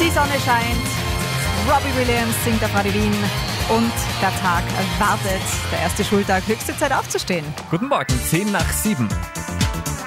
Die Sonne scheint, Robbie Williams singt auf Radio Wien und der Tag wartet. Der erste Schultag, höchste Zeit aufzustehen. Guten Morgen, 10 nach 7.